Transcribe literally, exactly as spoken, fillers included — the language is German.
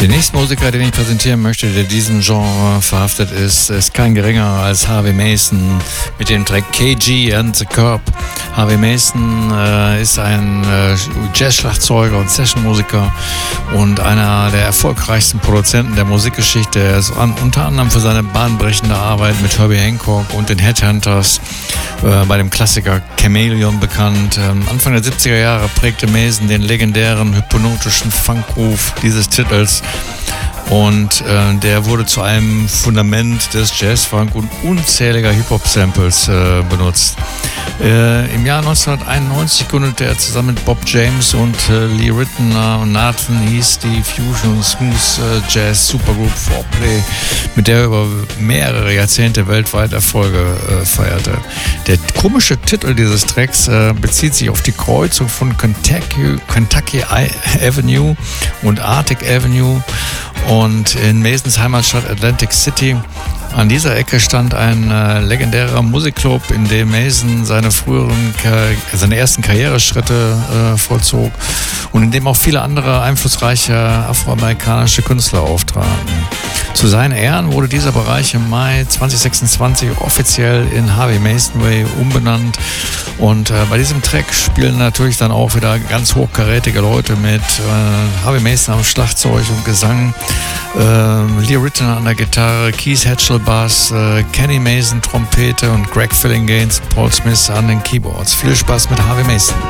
Der nächste Musiker, den ich präsentieren möchte, der diesem Genre verhaftet ist, ist kein geringer als Harvey Mason mit dem Track K G and the Curb. Harvey Mason äh, ist ein äh, Jazz-Schlagzeuger und Session-Musiker und einer der erfolgreichsten Produzenten der Musikgeschichte. Er ist an, unter anderem für seine bahnbrechende Arbeit mit Herbie Hancock und den Headhunters äh, bei dem Klassiker Chameleon bekannt. Ähm, Anfang der siebziger Jahre prägte Mason den legendären hypnotischen Funkruf dieses Titels. Und äh, der wurde zu einem Fundament des Jazzfunk und unzähliger Hip-Hop-Samples äh, benutzt. Äh, Im Jahr neunzehnhunderteinundneunzig gründete er zusammen mit Bob James und äh, Lee Ritenour und Nathan hieß die Fusion und Smooth äh, Jazz Supergroup four Play, mit der er über mehrere Jahrzehnte weltweit Erfolge äh, feierte. Der komische Titel dieses Tracks äh, bezieht sich auf die Kreuzung von Kentucky, Kentucky Avenue und Arctic Avenue und in Masons Heimatstadt Atlantic City. An dieser Ecke stand ein äh, legendärer Musikclub, in dem Mason seine früheren, seine ersten Karriereschritte äh, vollzog und in dem auch viele andere einflussreiche afroamerikanische Künstler auftraten. Zu seinen Ehren wurde dieser Bereich im Mai zweitausendsechsundzwanzig offiziell in Harvey Mason Way umbenannt und äh, bei diesem Track spielen natürlich dann auch wieder ganz hochkarätige Leute mit. Äh, Harvey Mason am Schlagzeug und Gesang, äh, Lee Ritenour an der Gitarre, Keith Hatchell Bass, äh, Kenny Mason Trompete und Greg Fillinganes, Paul Smith an den Keyboards. Viel Spaß mit Harvey Mason.